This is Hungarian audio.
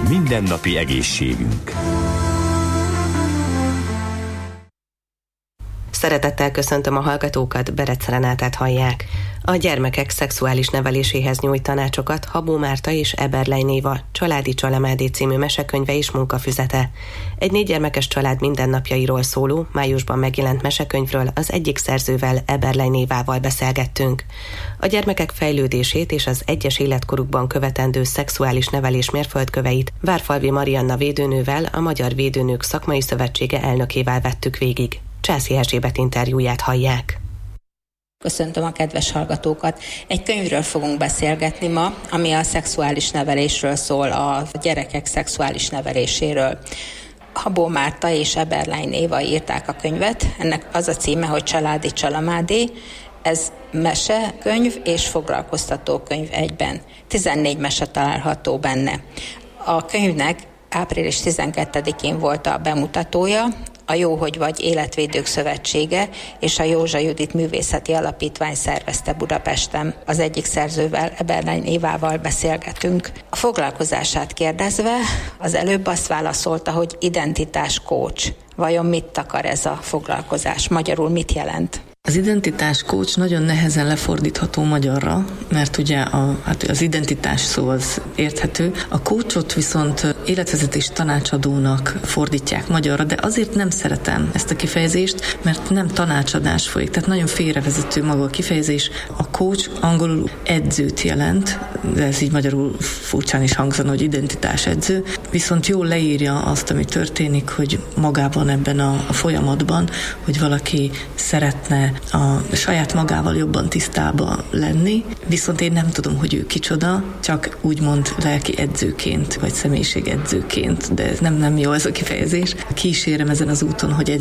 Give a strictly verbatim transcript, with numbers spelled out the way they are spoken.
Mindennapi egészségünk. Szeretettel köszöntöm a hallgatókat, Berec Renátát hallják. A gyermekek szexuális neveléséhez nyújt tanácsokat Habó Márta és Eberlein Éva Családi Csalamádé című mesekönyve és munkafüzete. Egy négy gyermekes család mindennapjairól szóló, májusban megjelent mesekönyvről az egyik szerzővel, Eberlein Évával beszélgettünk. A gyermekek fejlődését és az egyes életkorukban követendő szexuális nevelés mérföldköveit Várfalvi Marianna védőnővel, a Magyar Védőnők Szakmai Szövetsége elnökével vettük végig. Császi Erzsébet interjúját hallják. Köszöntöm a kedves hallgatókat. Egy könyvről fogunk beszélgetni ma, ami a szexuális nevelésről szól, a gyerekek szexuális neveléséről. Habó Márta és Eberlein Éva írták a könyvet. Ennek az a címe, hogy Családi Csalamádé. Ez mesekönyv és foglalkoztató könyv egyben. tizennégy mese található benne. A könyvnek április tizenkettedikén volt a bemutatója, a Jó, hogy vagy Életvédők Szövetsége és a Józsa Judit Művészeti Alapítvány szervezte Budapesten. Az egyik szerzővel, Eberlein Évával beszélgetünk. A foglalkozását kérdezve az előbb azt válaszolta, hogy identitás coach. Vajon mit akar ez a foglalkozás? Magyarul mit jelent? Az identitás coach nagyon nehezen lefordítható magyarra, mert ugye a, hát az identitás szó az érthető. A coachot viszont életvezetés tanácsadónak fordítják magyarra, de azért nem szeretem ezt a kifejezést, mert nem tanácsadás folyik, tehát nagyon félrevezető maga a kifejezés. A coach angolul edzőt jelent, de ez így magyarul furcsán is hangzana, hogy identitás edző, viszont jól leírja azt, ami történik, hogy magában ebben a, a folyamatban, hogy valaki szeretne a saját magával jobban tisztában lenni, viszont én nem tudom, hogy ő kicsoda, csak úgymond lelki edzőként, vagy személyiség edzőként, de nem, nem jó ez a kifejezés. Kísérem ezen az úton, hogy